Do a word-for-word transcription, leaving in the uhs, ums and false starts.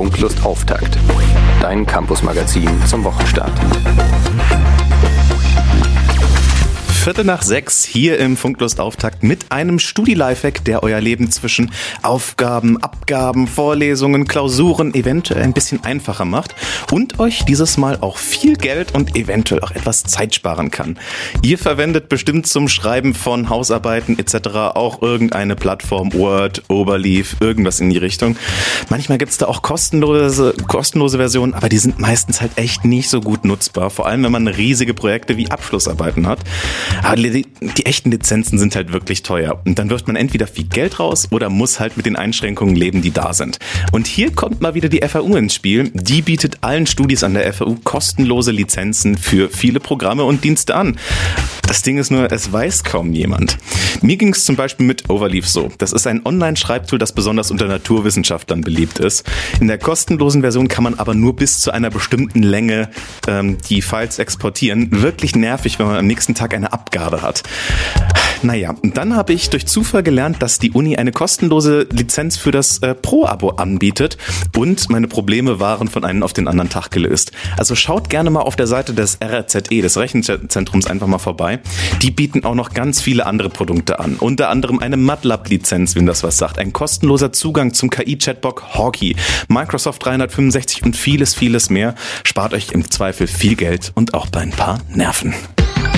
Funklust Auftakt, dein Campus-Magazin zum Wochenstart. Viertel nach sechs hier im Funklust Auftakt mit einem Studi-Lifehack, der euer Leben zwischen Aufgaben, Abgaben, Vorlesungen, Klausuren eventuell ein bisschen einfacher macht und euch dieses Mal auch viel Geld und eventuell auch etwas Zeit sparen kann. Ihr verwendet bestimmt zum Schreiben von Hausarbeiten et cetera auch irgendeine Plattform, Word, Oberleaf, irgendwas in die Richtung. Manchmal gibt es da auch kostenlose, kostenlose Versionen, aber die sind meistens halt echt nicht so gut nutzbar, vor allem wenn man riesige Projekte wie Abschlussarbeiten hat. Aber die, die echten Lizenzen sind halt wirklich teuer. Und dann wirft man entweder viel Geld raus oder muss halt mit den Einschränkungen leben, die da sind. Und hier kommt mal wieder die F A U ins Spiel. Die bietet allen Studis an der F A U kostenlose Lizenzen für viele Programme und Dienste an. Das Ding ist nur, es weiß kaum jemand. Mir ging es zum Beispiel mit Overleaf so. Das ist ein Online-Schreibtool, das besonders unter Naturwissenschaftlern beliebt ist. In der kostenlosen Version kann man aber nur bis zu einer bestimmten Länge ähm, die Files exportieren. Wirklich nervig, wenn man am nächsten Tag eine Abgabe hat. Naja, und dann habe ich durch Zufall gelernt, dass die Uni eine kostenlose Lizenz für das äh, Pro-Abo anbietet und meine Probleme waren von einem auf den anderen Tag gelöst. Also schaut gerne mal auf der Seite des R R Z E, des Rechenzentrums, einfach mal vorbei. Die bieten auch noch ganz viele andere Produkte an. Unter anderem eine MATLAB-Lizenz, wenn das was sagt. Ein kostenloser Zugang zum K I-Chatbot Hawkey, Microsoft dreihundertfünfundsechzig und vieles, vieles mehr. Spart euch im Zweifel viel Geld und auch bei ein paar Nerven.